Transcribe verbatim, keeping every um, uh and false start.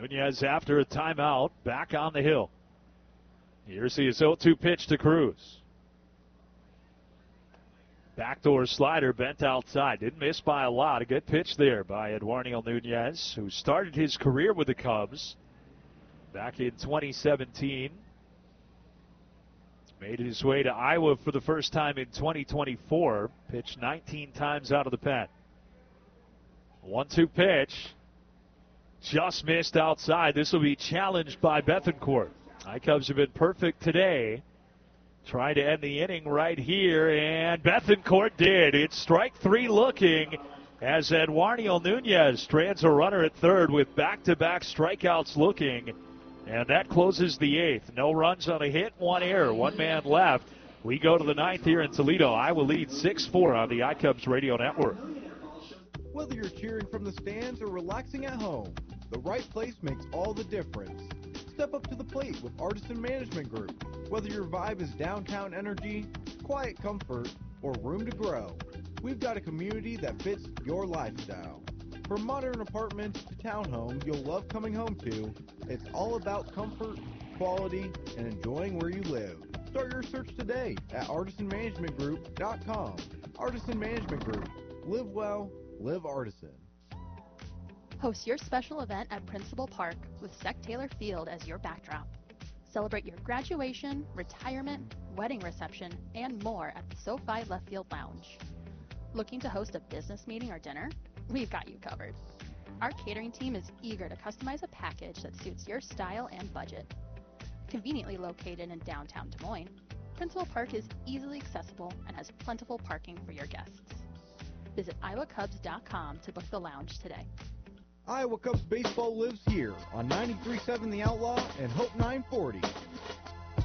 Nunez, after a timeout, back on the hill. Here's his oh two pitch to Cruz. Backdoor slider bent outside. Didn't miss by a lot. A good pitch there by Eduardo Nunez, who started his career with the Cubs back in twenty seventeen. Made his way to Iowa for the first time in twenty twenty-four. Pitched nineteen times out of the pen. one two pitch. Just missed outside. This will be challenged by Bethancourt. I-Cubs have been perfect today. Trying to end the inning right here, and Bethancourt did. It's strike three looking as Eduardo Nunez strands a runner at third with back-to-back strikeouts looking. And that closes the eighth. No runs on a hit, one error, one man left. We go to the ninth here in Toledo. Iowa leads six four on the I-Cubs Radio Network. Whether you're cheering from the stands or relaxing at home, the right place makes all the difference. Step up to the plate with Artisan Management Group. Whether your vibe is downtown energy, quiet comfort, or room to grow, we've got a community that fits your lifestyle. From modern apartments to townhomes you'll love coming home to, it's all about comfort, quality, and enjoying where you live. Start your search today at artisan management group dot com. Artisan Management Group. Live well, live Artisan. Host your special event at Principal Park with Sec Taylor Field as your backdrop. Celebrate your graduation, retirement, wedding reception, and more at the SoFi Left Field Lounge. Looking to host a business meeting or dinner? We've got you covered. Our catering team is eager to customize a package that suits your style and budget. Conveniently located in downtown Des Moines, Principal Park is easily accessible and has plentiful parking for your guests. Visit iowa cubs dot com to book the lounge today. Iowa Cubs baseball lives here on ninety-three point seven The Outlaw and Hope nine forty.